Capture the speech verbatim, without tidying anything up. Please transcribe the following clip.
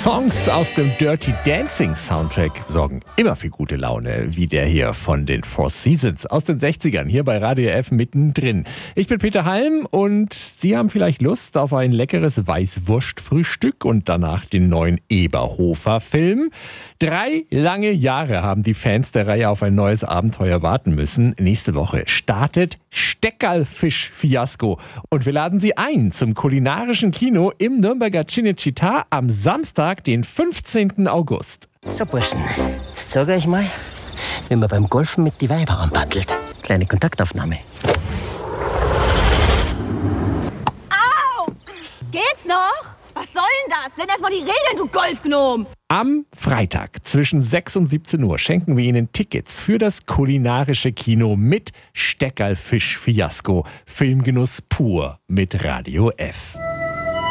Songs aus dem Dirty Dancing Soundtrack sorgen immer für gute Laune, wie der hier von den Four Seasons aus den sechzigern, hier bei Radio F mittendrin. Ich bin Peter Halm und Sie haben vielleicht Lust auf ein leckeres Weißwurstfrühstück und danach den neuen Eberhofer-Film. Drei lange Jahre haben die Fans der Reihe auf ein neues Abenteuer warten müssen. Nächste Woche startet Steckerlfisch-Fiasko und wir laden Sie ein zum kulinarischen Kino im Nürnberger Cinecittà am Samstag, den fünfzehnten August. So, Burschen, jetzt sag euch mal, wie man beim Golfen mit die Weiber anbandelt. Kleine Kontaktaufnahme. Au! Geht's noch? Was soll denn das? Lern erst mal die Regeln, du Golfgnom! Am Freitag zwischen sechs und siebzehn Uhr schenken wir Ihnen Tickets für das kulinarische Kino mit Steckerlfisch-Fiasko. Filmgenuss pur mit Radio F.